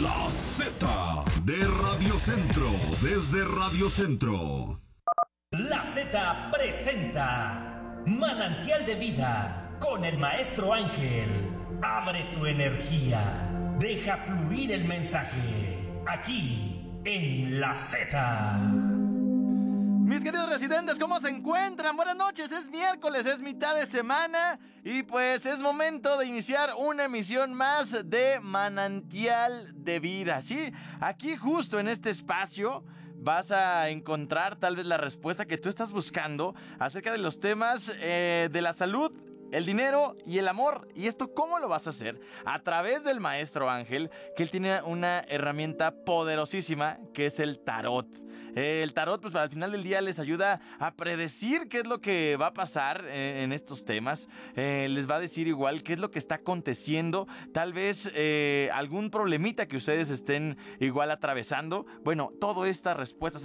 La Z de Radio Centro, desde Radio Centro. La Z presenta Manantial de Vida con el Maestro Ángel. Abre tu energía, deja fluir el mensaje, aquí en La Z. Mis queridos residentes, ¿cómo se encuentran? Buenas noches, es miércoles, es mitad de semana y pues es momento de iniciar una emisión más de Manantial de Vida. Sí, aquí justo en este espacio vas a encontrar tal vez la respuesta que tú estás buscando acerca de los temas de la salud, el dinero y el amor. ¿Y esto cómo lo vas a hacer? A través del Maestro Ángel, que él tiene una herramienta poderosísima que es el tarot. El tarot, pues al final del día les ayuda a predecir qué es lo que va a pasar en estos temas. Les va a decir igual qué es lo que está aconteciendo. Tal vez algún problemita que ustedes estén igual atravesando. Bueno, todas estas respuestas